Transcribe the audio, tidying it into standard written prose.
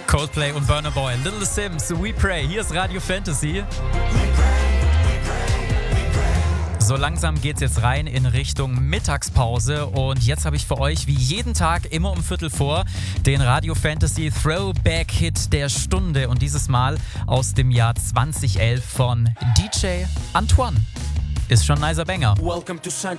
Coldplay und Burna Boy, Little Sims, We Pray. Hier ist Radio Fantasy. So langsam geht's jetzt rein in Richtung Mittagspause und jetzt habe ich für euch wie jeden Tag immer um 15:15 den Radio Fantasy Throwback Hit der Stunde und dieses Mal aus dem Jahr 2011 von DJ Antoine. Ist schon ein nicer Banger. Welcome to St.